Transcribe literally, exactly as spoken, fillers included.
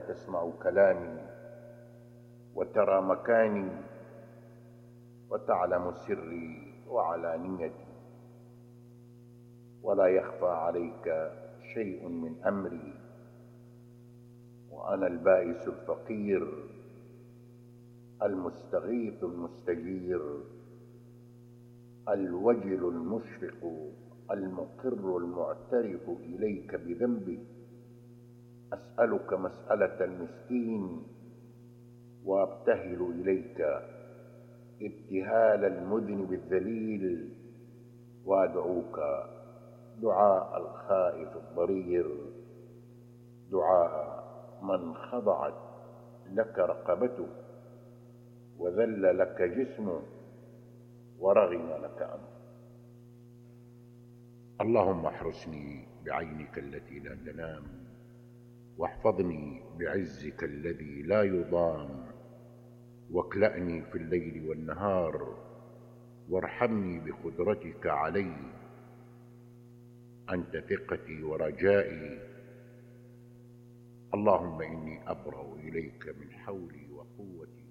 تسمع كلامي وترى مكاني وتعلم سري وعلانيتي، ولا يخفى عليك شيء من أمري، وأنا البائس الفقير المستغيث المستجير الوجل المشفق المقر المعترف إليك بذنبي. أسألك مسألة المسكين وأبتهل إليك ابتهال المذنب الذليل، وأدعوك دعاء الخائف الضرير، دعاء من خضعت لك رقبته وذل لك جسمه ورغم لك أمره. اللهم احرسني بعينك التي لا تنام، واحفظني بعزك الذي لا يضام، واكلأني في الليل والنهار، وارحمني بقدرتك علي. أنت ثقتي ورجائي. اللهم إني أبرأ إليك من حولي وقوتي